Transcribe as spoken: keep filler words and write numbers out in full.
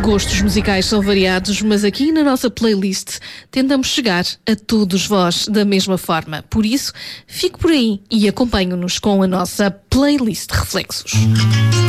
gostos musicais são variados, mas aqui na nossa playlist tentamos chegar a todos vós da mesma forma. Por isso, fique por aí e acompanhe-nos com a nossa playlist Reflexos.